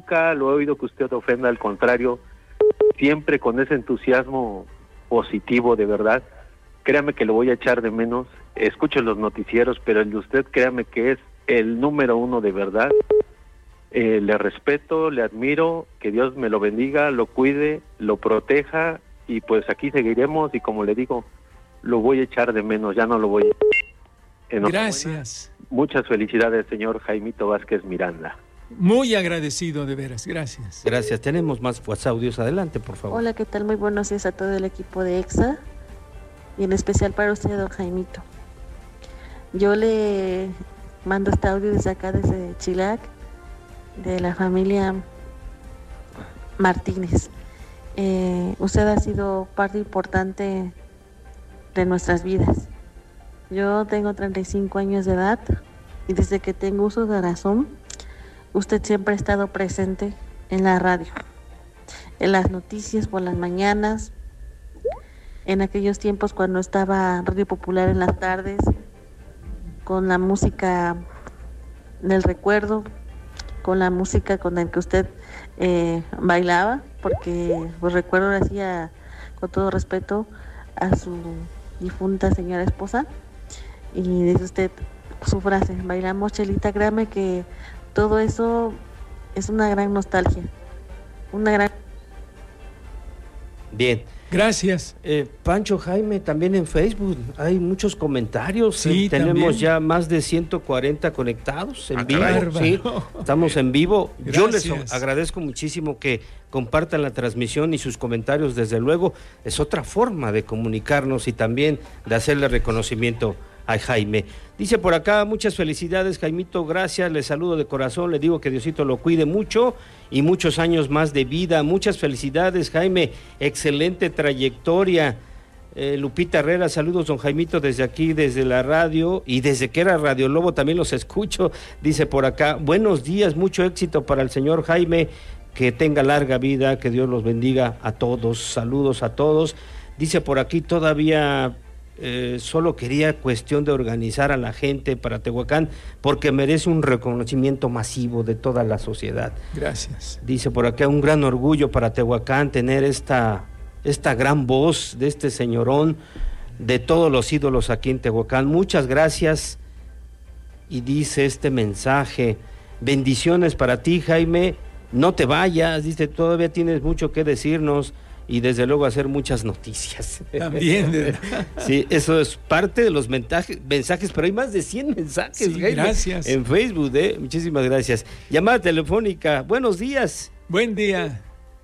nunca lo he oído que usted ofenda, al contrario, siempre con ese entusiasmo positivo, de verdad. Créame que lo voy a echar de menos. Escucho los noticieros, pero el de usted, créame que es el número uno, de verdad. Le respeto, le admiro, que Dios me lo bendiga, lo cuide, lo proteja, y pues aquí seguiremos, y como le digo, lo voy a echar de menos, ya no lo voy a... Gracias. Muchas felicidades, señor Jaimito Vázquez Miranda. Muy agradecido, de veras, gracias. Gracias, tenemos más audios, adelante, por favor. Hola, ¿qué tal? Muy buenos días a todo el equipo de EXA, y en especial para usted, don Jaimito. Yo le mando este audio desde acá, desde Chilac, de la familia Martínez. Usted ha sido parte importante de nuestras vidas. Yo tengo 35 años de edad y desde que tengo uso de razón, usted siempre ha estado presente en la radio, en las noticias por las mañanas, en aquellos tiempos cuando estaba Radio Popular en las tardes, con la música del recuerdo, con la música con la que usted bailaba, porque pues recuerdo, le hacía con todo respeto a su difunta señora esposa, y dice usted su frase, bailamos Chelita. Créame que todo eso es una gran nostalgia, una gran... Bien. Gracias. Pancho, Jaime, también en Facebook hay muchos comentarios. Sí, tenemos también. ya más de 140 conectados en vivo. Bárbaro. Sí, estamos en vivo. Yo les Gracias. agradezco muchísimo que compartan la transmisión y sus comentarios. Desde luego, es otra forma de comunicarnos y también de hacerle reconocimiento a Jaime. Dice por acá, muchas felicidades, Jaimito, gracias, le saludo de corazón, le digo que Diosito lo cuide mucho y muchos años más de vida. Muchas felicidades, Jaime, excelente trayectoria. Lupita Herrera, saludos, don Jaimito, desde aquí, desde la radio, y desde que era Radio Lobo también los escucho. Dice por acá, buenos días, mucho éxito para el señor Jaime, que tenga larga vida, que Dios los bendiga a todos, saludos a todos. Dice por aquí todavía... solo quería cuestión de organizar a la gente para Tehuacán, porque merece un reconocimiento masivo de toda la sociedad. Gracias. Dice por acá, un gran orgullo para Tehuacán tener esta gran voz de este señorón, de todos los ídolos aquí en Tehuacán. Muchas gracias. Y dice este mensaje, bendiciones para ti, Jaime, no te vayas, dice, todavía tienes mucho que decirnos y desde luego hacer muchas noticias. También, ¿verdad? Sí, eso es parte de los mensajes, pero hay más de 100 mensajes. Sí, Jaime, gracias. en Facebook, muchísimas gracias. Llamada telefónica, buenos días. Buen día.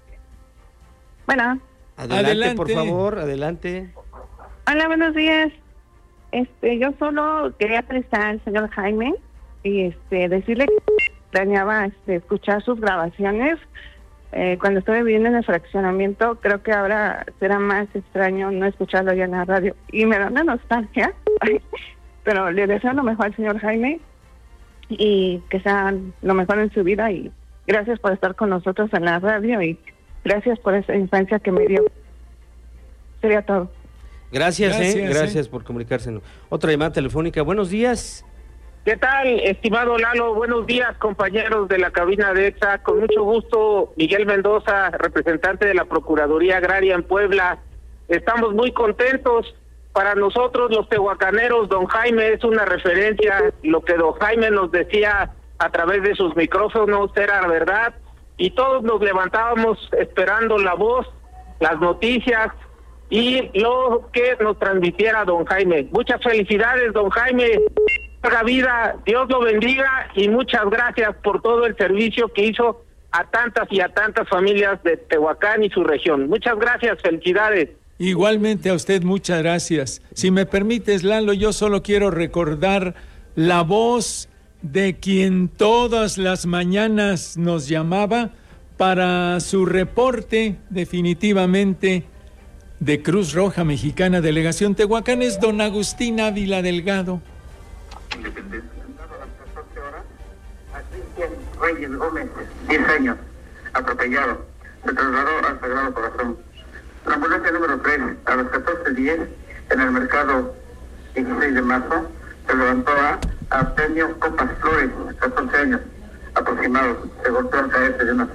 Bueno. Adelante, por favor, adelante. Hola, buenos días. Yo solo quería prestar al señor Jaime y decirle que planeaba escuchar sus grabaciones. Cuando estuve viviendo en el fraccionamiento, creo que ahora será más extraño no escucharlo ya en la radio. Y me da una nostalgia, pero le deseo lo mejor al señor Jaime y que sea lo mejor en su vida. Y gracias por estar con nosotros en la radio y gracias por esa infancia que me dio. Sería todo. Gracias por comunicarse. Otra llamada telefónica, buenos días. ¿Qué tal, estimado Lalo? Buenos días, compañeros de la cabina de EXA. Con mucho gusto, Miguel Mendoza, representante de la Procuraduría Agraria en Puebla. Estamos muy contentos. Para nosotros, los tehuacaneros, don Jaime es una referencia. Lo que don Jaime nos decía a través de sus micrófonos era verdad. Y todos nos levantábamos esperando la voz, las noticias y lo que nos transmitiera don Jaime. Muchas felicidades, don Jaime. Larga vida, Dios lo bendiga y muchas gracias por todo el servicio que hizo a tantas y a tantas familias de Tehuacán y su región. Muchas gracias, felicidades. Igualmente a usted, muchas gracias. Si me permites, Lalo, yo solo quiero recordar la voz de quien todas las mañanas nos llamaba para su reporte definitivamente de Cruz Roja Mexicana, Delegación Tehuacán, es don Agustín Ávila Delgado. Independencia. A las 14 horas, a Cristian Reyes Gómez, 10 años, atropellado. Se trasladó al Sagrado Corazón. La ambulancia número 3, a las 14:10, en el mercado 16 de marzo, se levantó a Artemio Copas Flores, 14 años, aproximados. Se golpeó al caerse de una